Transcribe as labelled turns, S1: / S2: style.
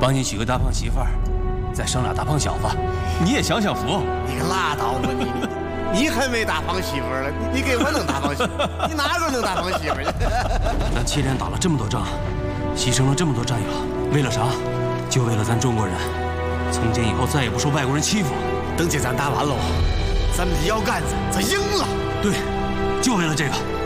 S1: 帮你娶个大胖媳妇儿，再生俩大胖小子，你也享享福。
S2: 你可拉倒吧你还没大胖媳妇儿了，你给我弄大胖媳妇儿，你哪个弄大胖媳妇儿去？
S1: 咱7连打了这么多仗，牺牲了这么多战友，为了啥？就为了咱中国人，从今以后再也不受外国人欺负。
S2: 等这仗打完喽，咱们的腰杆子咱赢了。
S1: 对，就为了这个。